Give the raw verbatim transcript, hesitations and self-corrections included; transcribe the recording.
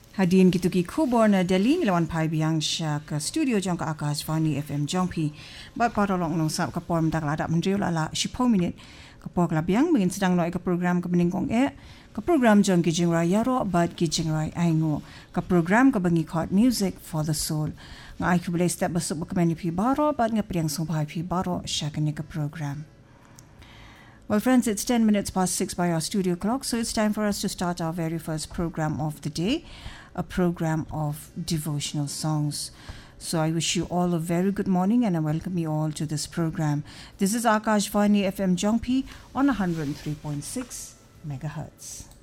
Hadirin gitu ki kubor na Delhi lawan pai biang sya ke studio jong ka Akashvani F M jongpi bat parolong nong sap ka porm tak lada mendriu lala sipo minit ka por kala biang mengin sedang noi ka program ka bening kong e ka program jong ki jing rai yaro bat ki jing rai aingo ka program ka bangi chord music for the soul nga ai ku boleh step besuk ka meni pi baro bat nga priang song pai pi baro sya ka ni ka program. Well, friends, it's ten minutes past six by our studio clock, so it's time for us to start our very first program of the day, a program of devotional songs. So I wish you all a very good morning and I welcome you all to this program. This is Akashvani F M Jongpi on one oh three point six megahertz.